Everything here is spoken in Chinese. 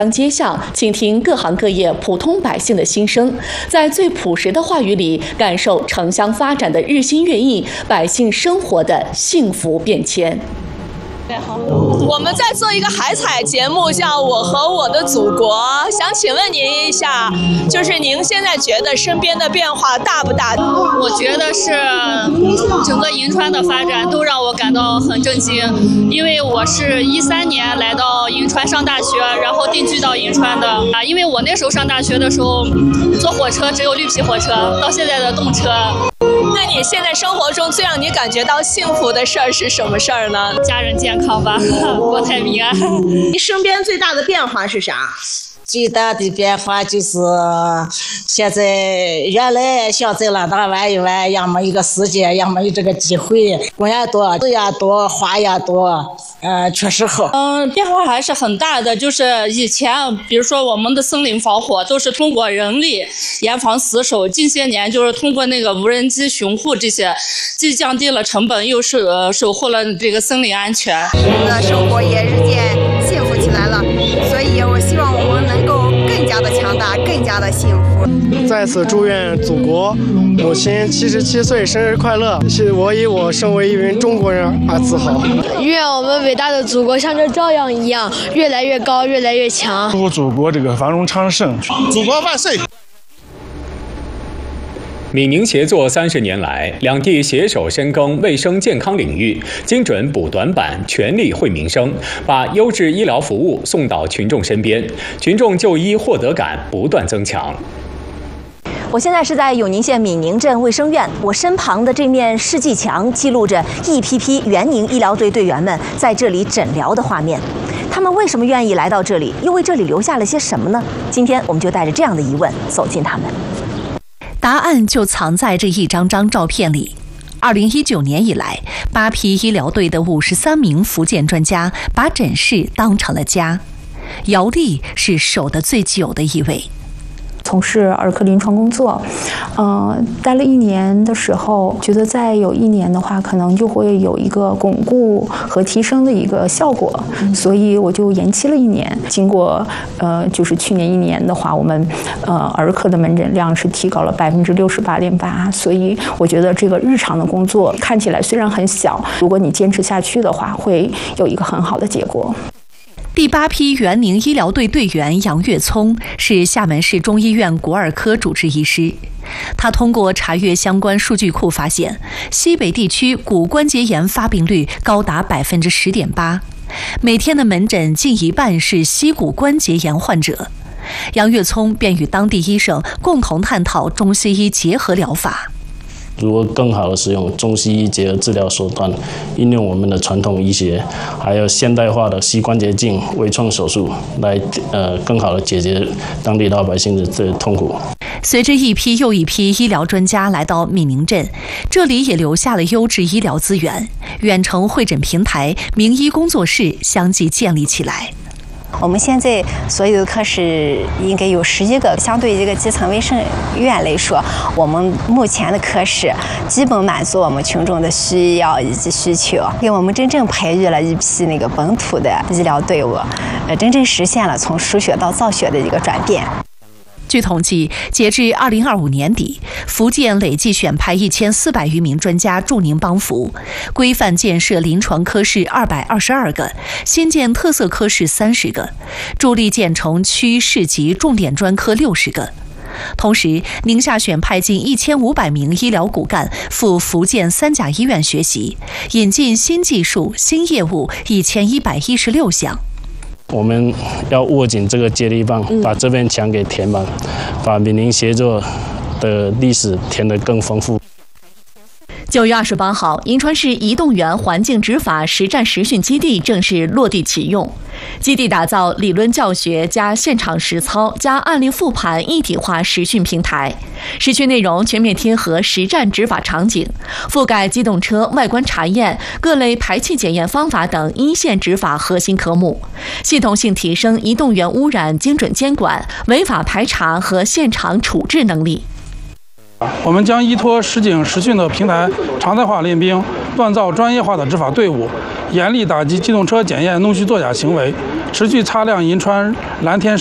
街巷，倾听各行各业普通百姓的心声，在最朴实的话语里，感受城乡发展的日新月异，百姓生活的幸福变迁。 我们在做一个海采节目，叫《我和我的祖国》。想请问您一下，就是您现在觉得身边的变化大不大？ 我觉得是整个银川的发展都让我感到很震惊，因为我是13年来到银川上大学，然后定居到银川的啊。因为我那时候上大学的时候，坐火车只有绿皮火车，到现在的动车。 那你现在生活中最让你感觉到幸福的事儿是什么事儿呢？ 家人健康吧，国泰民安。 你身边最大的变化是啥？ 最大的变化就是现在原来想在那打玩一玩，要么一个时间，要么有这个机会，工也多，字也多，花也多，确实好。 变化还是很大的，就是以前比如说我们的森林防火都是通过人力严防死守，近些年就是通过那个无人机巡护，这些既降低了成本，又是守护了这个森林安全。 我们的生活也日渐幸福起来了，所以我希望我们能够更加的强大，更加的幸福。 在此祝愿祖国母亲77岁生日快乐！我以我身为一名中国人而自豪。 愿我们伟大的祖国像这朝阳一样，越来越高，越来越强。 祝祖国这个繁荣昌盛， 祖国万岁！ 闽宁协作30年来，两地携手深耕卫生健康领域，精准补短板，全力惠民生，把优质医疗服务送到群众身边，群众就医获得感不断增强。 我现在是在永宁县闽宁镇卫生院，我身旁的这面试剂墙记录着一批批援宁医疗队队员们在这里诊疗的画面。他们为什么愿意来到这里？又为这里留下了些什么呢？今天我们就带着这样的疑问走进他们。答案就藏在这一张张照片里。2019年以来，8批医疗队的53名福建专家把诊室当成了家。姚丽是守得最久的一位。 从事儿科临床工作，待了1年的时候，觉得再有1年的话，可能就会有一个巩固和提升的一个效果，所以我就延期了1年。经过就是去年1年的话，我们儿科的门诊量是提高了68.8%，所以我觉得这个日常的工作看起来虽然很小，如果你坚持下去的话，会有一个很好的结果。 第8批援宁医疗队队员杨月聪是厦门市中医院骨耳科主治医师。他通过查阅相关数据库发现，西北地区骨关节炎发病率高达10.8%，每天的门诊近一半是膝骨关节炎患者。杨月聪便与当地医生共同探讨中西医结合疗法。 如何更好的使用中西医结合治疗手段，应用我们的传统医学，还有现代化的膝关节镜微创手术，来更好的解决当地老百姓的这痛苦。 随着一批又一批医疗专家来到闽宁镇，这里也留下了优质医疗资源，远程会诊平台、名医工作室相继建立起来。 我们现在所有的科室应该有11个，相对这个基层卫生院来说，我们目前的科室基本满足我们群众的需要以及需求，给我们真正培育了一批那个本土的医疗队伍，真正实现了从输血到造血的一个转变。 据统计，截至2025年底，福建累计选派1400余名专家驻宁帮扶，规范建设临床科室222个，新建特色科室30个，助力建成区市级重点专科60个。同时，宁夏选派近1500名医疗骨干赴福建3甲医院学习，引进新技术、新业务1116项。 我们要握紧这个接力棒，把这片墙给填满，把闽宁协作的历史填得更丰富。 9月28号，银川市移动园环境执法实战实训基地正式落地启用。基地打造理论教学加现场实操加案例复盘一体化实训平台，实训内容全面贴合实战执法场景，覆盖机动车外观查验、各类排气检验方法等一线执法核心科目，系统性提升移动园污染精准监管、违法排查和现场处置能力。 我们将依托实警实训的平台，常态化练兵，锻造专业化的执法队伍，严厉打击机动车检验弄虚作假行为， 持续擦亮银川蓝天